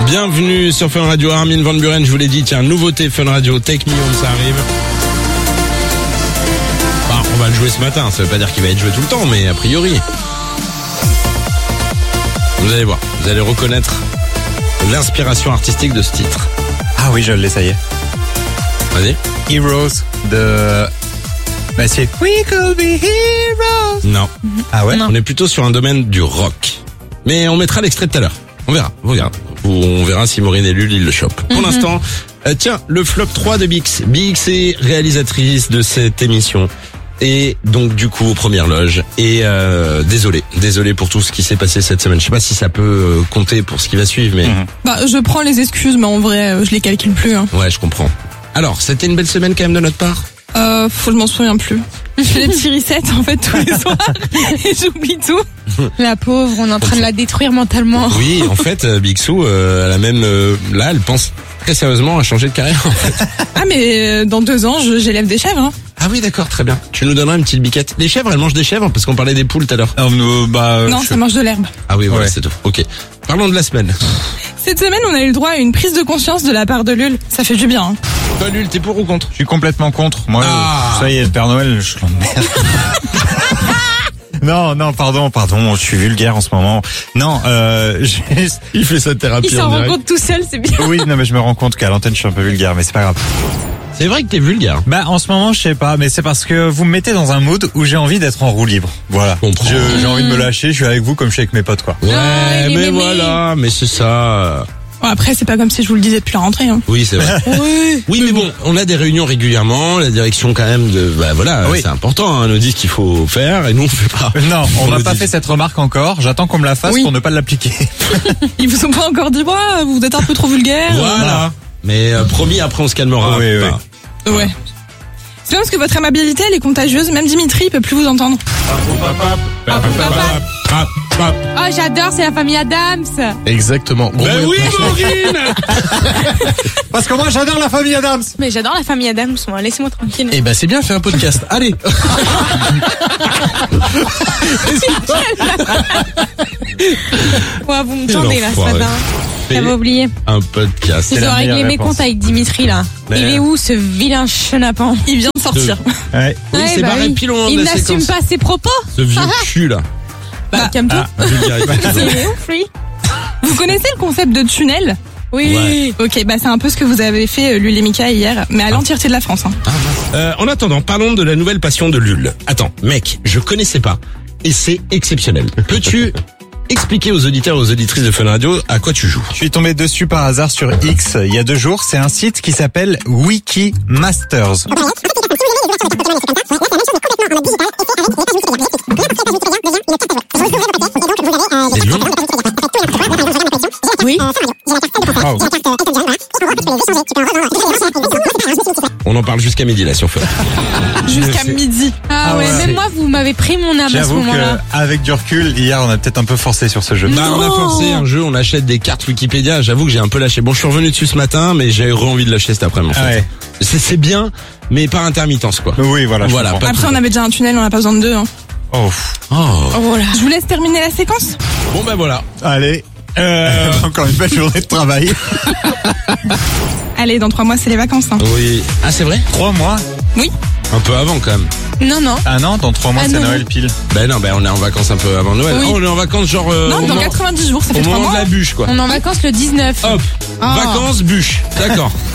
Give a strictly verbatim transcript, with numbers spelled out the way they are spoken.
Bienvenue sur Fun Radio. Armin van Buuren, je vous l'ai dit, tiens, nouveauté Fun Radio, Take Me Home, ça arrive. Bah, on va le jouer ce matin, ça veut pas dire qu'il va être joué tout le temps, mais a priori. Vous allez voir, vous allez reconnaître l'inspiration artistique de ce titre. Ah oui, je l'ai, ça y est. Vas-y. Heroes de... Bah c'est... We could be heroes. Non. Ah ouais? On est plutôt sur un domaine du rock. Mais on mettra l'extrait tout à l'heure. On verra, on verra. Ou on verra si Maureen et Lul, ils le chopent. Pour mm-hmm. l'instant, euh, tiens, le flop trois de Bix. Bix est réalisatrice de cette émission. Et donc du coup aux premières loges. Et euh, désolé, désolé pour tout ce qui s'est passé cette semaine. Je sais pas si ça peut euh, compter pour ce qui va suivre, mais... Mmh. Bah je prends les excuses, mais en vrai, euh, je les calcule plus. Hein. Ouais, je comprends. Alors, c'était une belle semaine quand même de notre part? Euh, faut je m'en souviens plus. Je fais des petits resets en fait tous les soirs et j'oublie tout. La pauvre, on est en train de la détruire mentalement. Oui, en fait, euh, Bixou, euh, elle a même euh, là, elle pense très sérieusement à changer de carrière. En fait. Ah mais euh, dans deux ans, je, j'élève des chèvres. Hein. Ah oui, d'accord, très bien. Tu nous donneras une petite biquette. Les chèvres, elles mangent des chèvres parce qu'on parlait des poules tout à l'heure. Euh, bah, non, je... ça mange de l'herbe. Ah oui, voilà, ouais. c'est tout. Ok. Parlons de la semaine. Cette semaine, on a eu le droit à une prise de conscience de la part de Lul. Ça fait du bien. Hein. Toi, Lul, t'es pour ou contre? Je suis complètement contre. Moi, ah. ça y est, le Père Noël, je l'emmerde. Non, non, pardon, pardon, je suis vulgaire en ce moment. Non, euh, j'ai... il fait sa thérapie. Il s'en rend compte tout seul, c'est bien. Oui, non, mais je me rends compte qu'à l'antenne, je suis un peu vulgaire, mais c'est pas grave. C'est vrai que t'es vulgaire. Bah, en ce moment, je sais pas, mais c'est parce que vous me mettez dans un mood où j'ai envie d'être en roue libre. Voilà. Je, j'ai envie de me lâcher, je suis avec vous comme je suis avec mes potes, quoi. Ouais, ah, mais mémé. voilà, mais c'est ça. Bon, après, c'est pas comme si je vous le disais depuis la rentrée. Hein. Oui, c'est vrai. Oui. Oui, mais bon, on a des réunions régulièrement, la direction quand même de, bah voilà, oui. C'est important, hein, nous dit ce qu'il faut faire et nous on fait pas. Non, on, on m'a pas dit. fait cette remarque encore, j'attends qu'on me la fasse oui. pour ne pas l'appliquer. Ils vous ont pas encore dit, ouais, vous êtes un peu trop vulgaire. Voilà. Mais euh, promis, après on se calmera. Oui, oui. Pas. Ouais. C'est bien parce que votre amabilité, elle est contagieuse. Même Dimitri, il peut plus vous entendre. Oh, j'adore, c'est la famille Adams. Exactement. Gros ben oui, Maureen. Parce que moi, j'adore la famille Adams. Mais j'adore la famille Adams, moi. Laissez-moi tranquille. Eh ben, c'est bien, fais un podcast. Allez. Ouais, vous me tendez là ce matin. Fais J'avais oublié. Un podcast. Je dois régler mes comptes avec Dimitri là. Mais il est où ce vilain chenapan? Il vient de sortir. Ouais. Oui, ouais, c'est bah barré oui. pile au moment Il de la n'assume séquence. pas ses propos. Ce vieux cul là. Bah, calme-toi. Ah, vulgarité. Il est ouf, lui. Vous connaissez le concept de tunnel? Oui. Ouais. Ok, bah c'est un peu ce que vous avez fait, Lul et Mika, hier, mais à l'entièreté de la France. Hein. Euh, en attendant, parlons de la nouvelle passion de Lul. Attends, mec, je connaissais pas. Et c'est exceptionnel. Peux-tu expliquer aux auditeurs et aux auditrices de Fun Radio à quoi tu joues? Je suis tombé dessus par hasard sur X il y a deux jours. C'est un site qui s'appelle Wikimasters. C'est long. Oui. Oh. On en parle jusqu'à midi là sur Fun. Jusqu'à midi. Ah, Ah ouais, ouais. même moi, vous m'avez pris mon âme à ce J'avoue moment-là. qu'avec du recul, hier, on a peut-être un peu forcé sur ce jeu. Bah, on a forcé un jeu, on achète des cartes Wikipédia. J'avoue que j'ai un peu lâché. Bon, je suis revenu dessus ce matin, mais j'ai envie de lâcher cet après-midi. En Ah fait. ouais. C'est, c'est bien, mais par intermittence quoi. Oui, voilà. je Voilà, comprends. pas- Après, on avait déjà un tunnel, on n'a pas besoin de deux. Hein. Oh. Oh. Oh là. Je vous laisse terminer la séquence. Bon ben voilà. Allez. Euh... Encore une belle journée de travail. Allez, dans trois mois, c'est les vacances. Hein. Oui. Ah c'est vrai? Trois mois. Oui. Un peu avant quand même. Non, non. Ah non, dans trois mois, Ah c'est non. Noël pile. Ben non, ben on est en vacances un peu avant Noël. Oui. Oh, on est en vacances genre euh, Non, au dans moment, quatre-vingt-dix jours, ça fait au trois moment mois. de la bûche quoi. On est en vacances le dix-neuf. Hop. Ah. Vacances bûche. D'accord.